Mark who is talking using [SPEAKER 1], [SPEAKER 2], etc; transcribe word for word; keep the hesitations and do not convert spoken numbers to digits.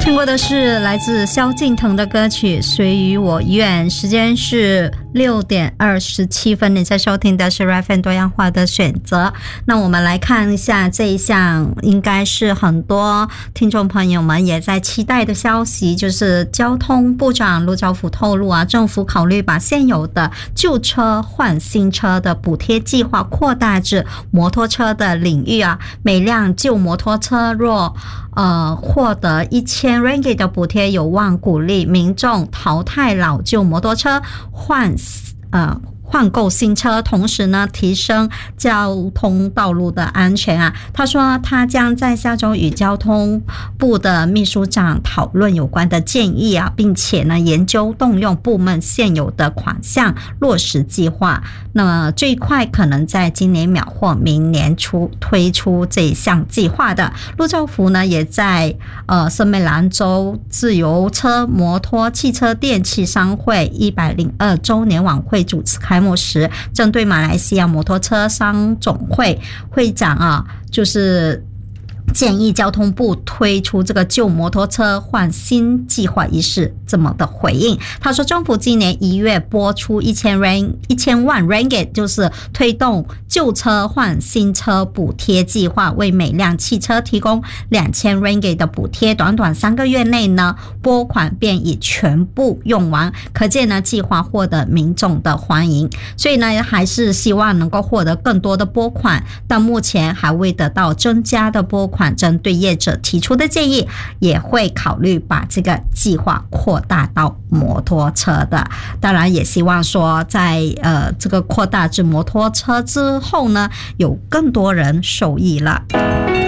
[SPEAKER 1] 听过的是来自萧敬腾的歌曲《随与我愿》，时间是六点二十七分，你在收听的是 R F M 多样化的选择。那我们来看一下这一项应该是很多听众朋友们也在期待的消息，就是交通部长陆兆福透露啊，政府考虑把现有的旧车换新车的补贴计划扩大至摩托车的领域啊，每辆旧摩托车若呃获得一千 ringgit 的补贴，有望鼓励民众淘汰老旧摩托车，换呃换购新车，同时呢提升交通道路的安全啊。他说他将在下周与交通部的秘书长讨论有关的建议啊，并且呢研究动用部门现有的款项落实计划。那么最快可能在今年秒或明年初推出这一项计划的。陆兆福呢也在呃森美兰州自由车摩托汽车电器商会一百零二周年晚会主持开幕时，针对马来西亚摩托车商总会会长啊，就是建议交通部推出这个旧摩托车换新计划一事这么的回应。他说政府今年一月拨出一千 ring 一千万 ringgit， 就是推动旧车换新车补贴计划，为每辆汽车提供两千 ringgit 的补贴，短短三个月内呢拨款便已全部用完，可见呢计划获得民众的欢迎。所以呢还是希望能够获得更多的拨款，但目前还未得到增加的拨款。针对业者提出的建议，也会考虑把这个计划扩大到摩托车的。当然也希望说在呃这个扩大至摩托车之后呢，有更多人受益了。